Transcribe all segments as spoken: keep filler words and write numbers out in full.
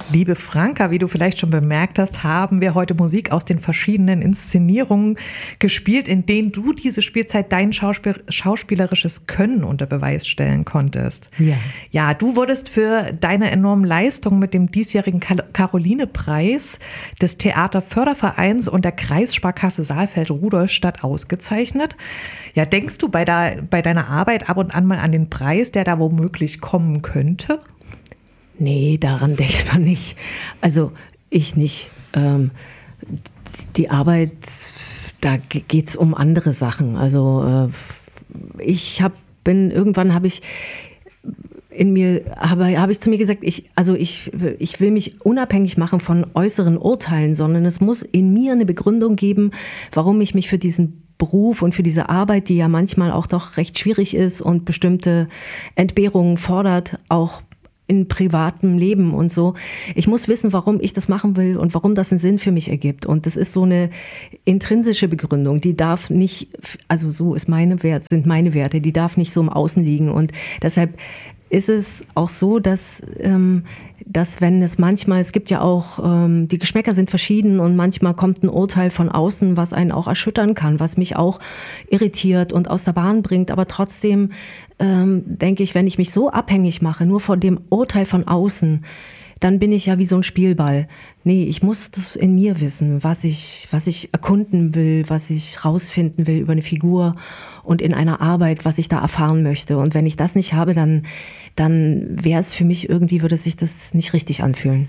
Liebe Franka, wie du vielleicht schon bemerkt hast, haben wir heute Musik aus den verschiedenen Inszenierungen gespielt, in denen du diese Spielzeit dein Schauspiel- schauspielerisches Können unter Beweis stellen konntest. Ja. Ja, du wurdest für deine enormen Leistungen mit dem diesjährigen Caroline-Preis des Theaterfördervereins und der Kreissparkasse Saalfeld-Rudolstadt ausgezeichnet. Ja, denkst du bei, der, bei deiner Arbeit ab und an mal an den Preis, der da womöglich kommen könnte? Nee, daran denkt man nicht. Also ich nicht. Ähm, die Arbeit, da geht es um andere Sachen. Also äh, ich hab, bin, irgendwann habe ich in mir, habe hab ich zu mir gesagt, ich, also ich, ich will mich unabhängig machen von äußeren Urteilen, sondern es muss in mir eine Begründung geben, warum ich mich für diesen Beruf und für diese Arbeit, die ja manchmal auch doch recht schwierig ist und bestimmte Entbehrungen fordert, auch in privatem Leben und so. Ich muss wissen, warum ich das machen will und warum das einen Sinn für mich ergibt. Und das ist so eine intrinsische Begründung, die darf nicht, also so ist meine Wert, sind meine Werte, die darf nicht so im Außen liegen. Und deshalb ist es auch so, dass, ähm, dass wenn es manchmal, es gibt ja auch, ähm, die Geschmäcker sind verschieden und manchmal kommt ein Urteil von außen, was einen auch erschüttern kann, was mich auch irritiert und aus der Bahn bringt. Aber trotzdem ähm, denke ich, wenn ich mich so abhängig mache, nur von dem Urteil von außen, dann bin ich ja wie so ein Spielball. Nee, ich muss das in mir wissen, was ich, was ich erkunden will, was ich rausfinden will über eine Figur und in einer Arbeit, was ich da erfahren möchte. Und wenn ich das nicht habe, dann, dann wäre es für mich irgendwie, würde sich das nicht richtig anfühlen.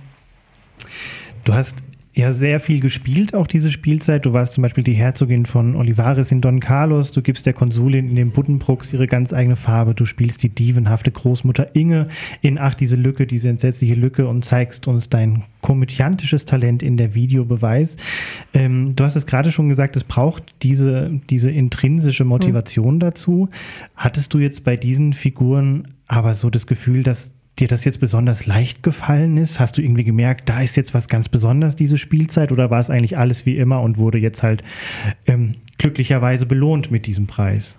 Du hast ja sehr viel gespielt, auch diese Spielzeit. Du warst zum Beispiel die Herzogin von Olivares in Don Carlos. Du gibst der Konsulin in den Buddenbrooks ihre ganz eigene Farbe. Du spielst die dievenhafte Großmutter Inge in Ach, diese Lücke, diese entsetzliche Lücke und zeigst uns dein komödiantisches Talent in der Videobeweis. Ähm, du hast es gerade schon gesagt, es braucht diese, diese intrinsische Motivation mhm. dazu. Hattest du jetzt bei diesen Figuren aber so das Gefühl, dass dir das jetzt besonders leicht gefallen ist? Hast du irgendwie gemerkt, da ist jetzt was ganz Besonderes, diese Spielzeit, oder war es eigentlich alles wie immer und wurde jetzt halt ähm, glücklicherweise belohnt mit diesem Preis?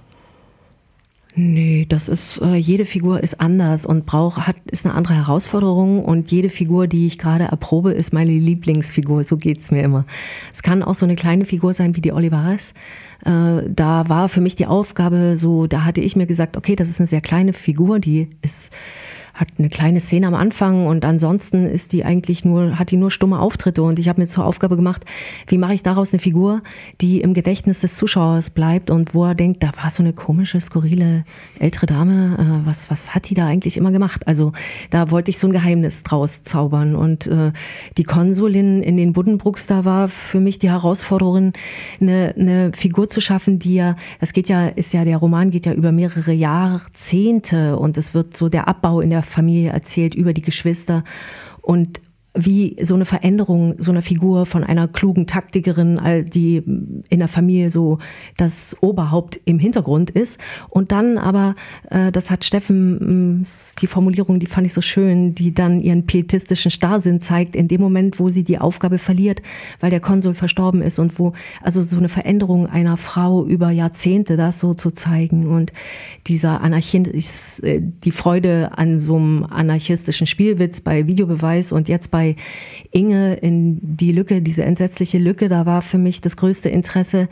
Nee, das ist, äh, jede Figur ist anders und braucht, hat, ist eine andere Herausforderung, und jede Figur, die ich gerade erprobe, ist meine Lieblingsfigur, so geht's mir immer. Es kann auch so eine kleine Figur sein wie die Olivares. Äh, da war für mich die Aufgabe so, da hatte ich mir gesagt, okay, das ist eine sehr kleine Figur, die ist hat eine kleine Szene am Anfang und ansonsten ist die eigentlich nur, hat die nur stumme Auftritte, und ich habe mir zur Aufgabe gemacht, wie mache ich daraus eine Figur, die im Gedächtnis des Zuschauers bleibt und wo er denkt, da war so eine komische, skurrile ältere Dame, äh, was, was hat die da eigentlich immer gemacht? Also da wollte ich so ein Geheimnis draus zaubern, und äh, die Konsulin in den Buddenbrooks, da war für mich die Herausforderung, eine, eine Figur zu schaffen, die ja, das geht ja, ist ja, der Roman geht ja über mehrere Jahrzehnte und es wird so der Abbau in der Familie erzählt über die Geschwister und wie so eine Veränderung so einer Figur von einer klugen Taktikerin, die in der Familie so das Oberhaupt im Hintergrund ist. Und dann aber, das hat Steffen, die Formulierung, die fand ich so schön, die dann ihren pietistischen Starrsinn zeigt, in dem Moment, wo sie die Aufgabe verliert, weil der Konsul verstorben ist, und wo, also so eine Veränderung einer Frau über Jahrzehnte, das so zu zeigen, und dieser Anarchist, die Freude an so einem anarchistischen Spielwitz bei Videobeweis und jetzt bei Bei Inge in die Lücke, diese entsetzliche Lücke, da war für mich das größte Interesse,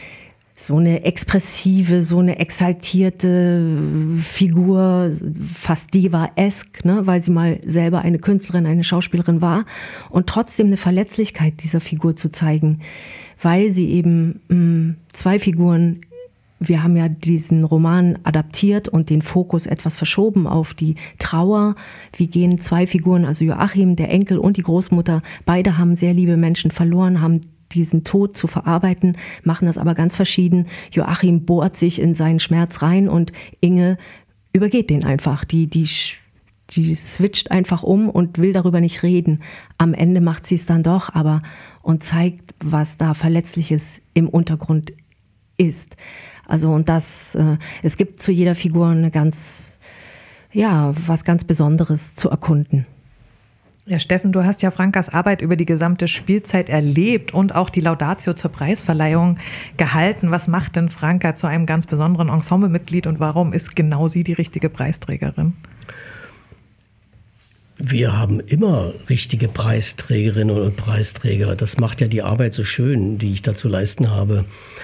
so eine expressive, so eine exaltierte Figur, fast Diva-esk, ne, weil sie mal selber eine Künstlerin, eine Schauspielerin war, und trotzdem eine Verletzlichkeit dieser Figur zu zeigen, weil sie eben mh, zwei Figuren, wir haben ja diesen Roman adaptiert und den Fokus etwas verschoben auf die Trauer. Wie gehen zwei Figuren, also Joachim, der Enkel, und die Großmutter, beide haben sehr liebe Menschen verloren, haben diesen Tod zu verarbeiten, machen das aber ganz verschieden. Joachim bohrt sich in seinen Schmerz rein und Inge übergeht den einfach. Die, die, die switcht einfach um und will darüber nicht reden. Am Ende macht sie es dann doch, aber und zeigt, was da Verletzliches im Untergrund ist. Also und das, äh, es gibt zu jeder Figur eine ganz, ja, was ganz Besonderes zu erkunden. Ja, Steffen, du hast ja Frankas Arbeit über die gesamte Spielzeit erlebt und auch die Laudatio zur Preisverleihung gehalten. Was macht denn Franka zu einem ganz besonderen Ensemblemitglied und warum ist genau sie die richtige Preisträgerin? Wir haben immer richtige Preisträgerinnen und Preisträger. Das macht ja die Arbeit so schön, die ich da zu leisten habe.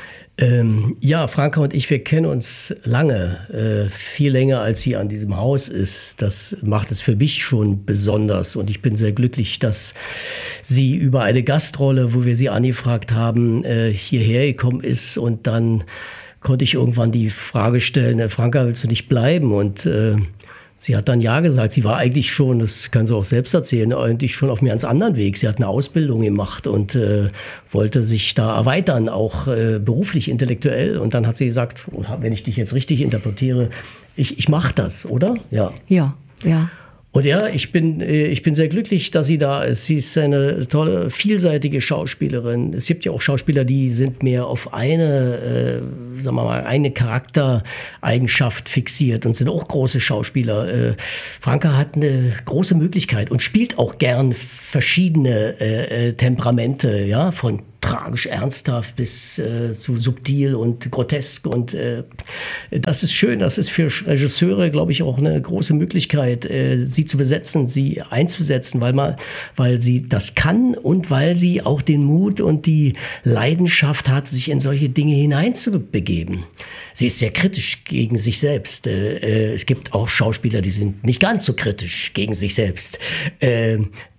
Ähm, ja, Franka und ich, wir kennen uns lange, äh, viel länger als sie an diesem Haus ist. Das macht es für mich schon besonders und ich bin sehr glücklich, dass sie über eine Gastrolle, wo wir sie angefragt haben, äh, hierher gekommen ist und dann konnte ich irgendwann die Frage stellen, Franka, willst du nicht bleiben? Und äh, sie hat dann ja gesagt. Sie war eigentlich schon, das kann sie auch selbst erzählen, eigentlich schon auf einem ganz anderen Weg. Sie hat eine Ausbildung gemacht und äh, wollte sich da erweitern, auch äh, beruflich, intellektuell. Und dann hat sie gesagt, wenn ich dich jetzt richtig interpretiere, ich, ich mache das, oder? Ja. Ja, ja. Und ja, ich bin, ich bin sehr glücklich, dass sie da ist. Sie ist eine tolle, vielseitige Schauspielerin. Es gibt ja auch Schauspieler, die sind mehr auf eine, äh, sagen wir mal, eine Charaktereigenschaft fixiert und sind auch große Schauspieler. Äh, Franka hat eine große Möglichkeit und spielt auch gern verschiedene äh, Temperamente, ja, von tragisch ernsthaft bis äh, zu subtil und grotesk. Und äh, das ist schön. Das ist für Regisseure, glaube ich, auch eine große Möglichkeit, äh, sie zu besetzen, sie einzusetzen, weil, man, weil sie das kann und weil sie auch den Mut und die Leidenschaft hat, sich in solche Dinge hineinzubegeben. Sie ist sehr kritisch gegen sich selbst. Äh, äh, es gibt auch Schauspieler, die sind nicht ganz so kritisch gegen sich selbst. Äh,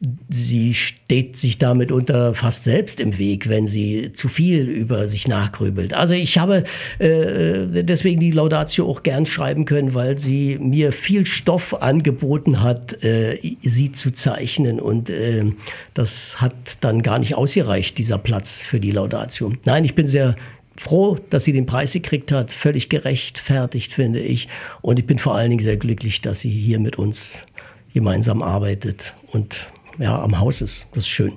sie steht sich damit unter fast selbst im Weg, wenn sie zu viel über sich nachgrübelt. Also ich habe äh, deswegen die Laudatio auch gern schreiben können, weil sie mir viel Stoff angeboten hat, äh, sie zu zeichnen. Und äh, das hat dann gar nicht ausgereicht, dieser Platz für die Laudatio. Nein, ich bin sehr froh, dass sie den Preis gekriegt hat. Völlig gerechtfertigt, finde ich. Und ich bin vor allen Dingen sehr glücklich, dass sie hier mit uns gemeinsam arbeitet und ja, am Haus ist. Das ist schön.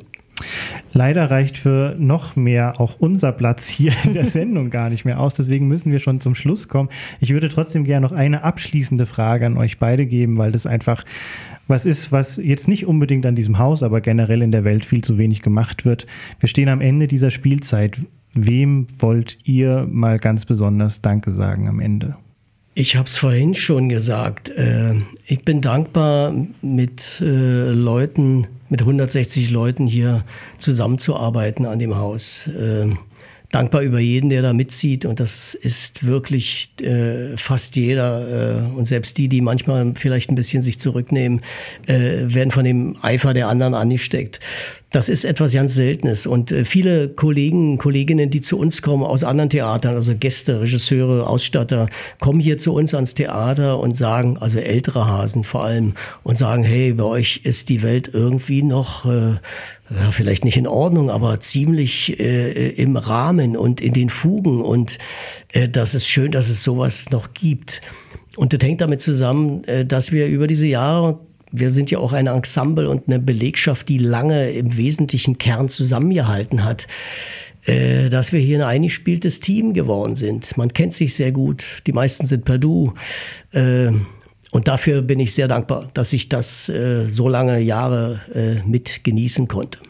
Leider reicht für noch mehr auch unser Platz hier in der Sendung gar nicht mehr aus. Deswegen müssen wir schon zum Schluss kommen. Ich würde trotzdem gerne noch eine abschließende Frage an euch beide geben, weil das einfach was ist, was jetzt nicht unbedingt an diesem Haus, aber generell in der Welt viel zu wenig gemacht wird. Wir stehen am Ende dieser Spielzeit. Wem wollt ihr mal ganz besonders Danke sagen am Ende? Ich habe es vorhin schon gesagt. Äh, ich bin dankbar, mit äh, Leuten, mit hundertsechzig Leuten hier zusammenzuarbeiten an dem Haus. Äh, dankbar über jeden, der da mitzieht. Und das ist wirklich äh, fast jeder. Äh, und selbst die, die manchmal vielleicht ein bisschen sich zurücknehmen, äh, werden von dem Eifer der anderen angesteckt. Das ist etwas ganz Seltenes. Und äh, viele Kollegen, Kolleginnen, die zu uns kommen aus anderen Theatern, also Gäste, Regisseure, Ausstatter, kommen hier zu uns ans Theater und sagen, also ältere Hasen vor allem, und sagen, hey, bei euch ist die Welt irgendwie noch, äh, ja, vielleicht nicht in Ordnung, aber ziemlich äh, im Rahmen und in den Fugen. Und äh, das ist schön, dass es sowas noch gibt. Und das hängt damit zusammen, äh, dass wir über diese Jahre, wir sind ja auch ein Ensemble und eine Belegschaft, die lange im wesentlichen Kern zusammengehalten hat, äh, dass wir hier ein eingespieltes Team geworden sind. Man kennt sich sehr gut, die meisten sind per Du. Äh, und dafür bin ich sehr dankbar, dass ich das äh, so lange Jahre äh, mit genießen konnte.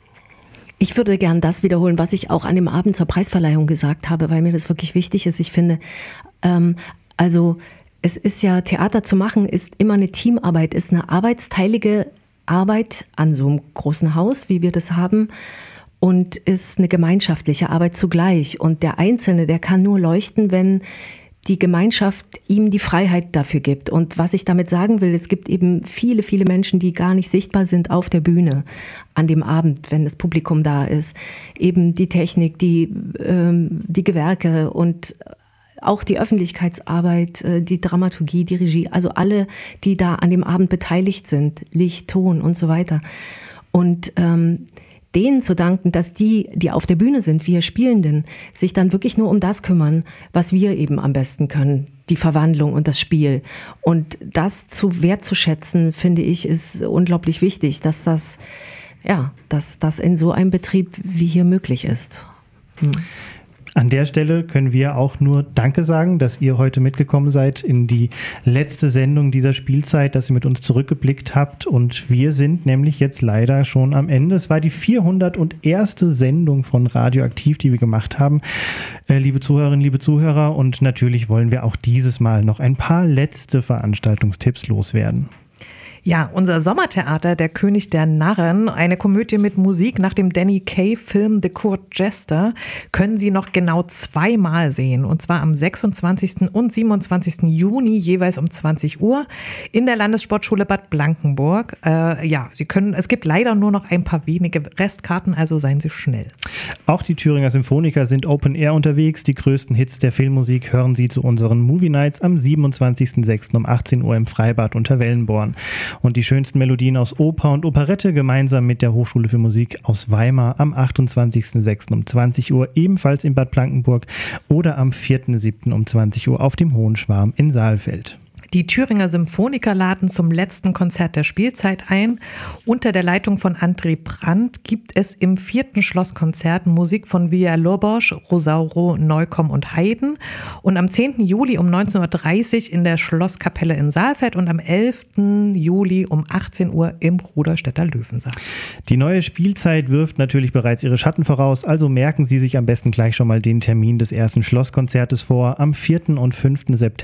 Ich würde gern das wiederholen, was ich auch an dem Abend zur Preisverleihung gesagt habe, weil mir das wirklich wichtig ist. Ich finde, ähm, also es ist ja, Theater zu machen, ist immer eine Teamarbeit, ist eine arbeitsteilige Arbeit an so einem großen Haus, wie wir das haben, und ist eine gemeinschaftliche Arbeit zugleich. Und der Einzelne, der kann nur leuchten, wenn die Gemeinschaft ihm die Freiheit dafür gibt. Und was ich damit sagen will, es gibt eben viele, viele Menschen, die gar nicht sichtbar sind auf der Bühne an dem Abend, wenn das Publikum da ist. Eben die Technik, die, ähm, die Gewerke und auch die Öffentlichkeitsarbeit, die Dramaturgie, die Regie, also alle, die da an dem Abend beteiligt sind, Licht, Ton und so weiter. Und ähm, denen zu danken, dass die, die auf der Bühne sind, wir Spielenden, sich dann wirklich nur um das kümmern, was wir eben am besten können, die Verwandlung und das Spiel. Und das zu wertzuschätzen, finde ich, ist unglaublich wichtig, dass das, ja, dass das in so einem Betrieb wie hier möglich ist. Hm. An der Stelle können wir auch nur Danke sagen, dass ihr heute mitgekommen seid in die letzte Sendung dieser Spielzeit, dass ihr mit uns zurückgeblickt habt. Und wir sind nämlich jetzt leider schon am Ende. Es war die vierhunderterste Sendung von Radioaktiv, die wir gemacht haben. Äh, liebe Zuhörerinnen, liebe Zuhörer, und natürlich wollen wir auch dieses Mal noch ein paar letzte Veranstaltungstipps loswerden. Ja, unser Sommertheater, Der König der Narren, eine Komödie mit Musik nach dem Danny Kaye-Film The Court Jester, können Sie noch genau zweimal sehen. Und zwar am sechsundzwanzigsten und siebenundzwanzigsten Juni, jeweils um zwanzig Uhr, in der Landessportschule Bad Blankenburg. Äh, ja, Sie können, es gibt leider nur noch ein paar wenige Restkarten, also seien Sie schnell. Auch die Thüringer Symphoniker sind Open Air unterwegs. Die größten Hits der Filmmusik hören Sie zu unseren Movie Nights am siebenundzwanzigsten sechsten um achtzehn Uhr im Freibad unter Wellenborn. Und die schönsten Melodien aus Oper und Operette gemeinsam mit der Hochschule für Musik aus Weimar am achtundzwanzigsten sechsten um zwanzig Uhr ebenfalls in Bad Blankenburg oder am vierten siebten um zwanzig Uhr auf dem Hohen Schwarm in Saalfeld. Die Thüringer Symphoniker laden zum letzten Konzert der Spielzeit ein. Unter der Leitung von André Brandt gibt es im vierten Schlosskonzert Musik von Villalobos, Rosauro, Neukomm und Haydn. Und am zehnten Juli um neunzehn Uhr dreißig in der Schlosskapelle in Saalfeld und am elften Juli um achtzehn Uhr im Ruderstädter Löwensaal. Die neue Spielzeit wirft natürlich bereits ihre Schatten voraus, also merken Sie sich am besten gleich schon mal den Termin des ersten Schlosskonzertes vor, am vierten und fünften September.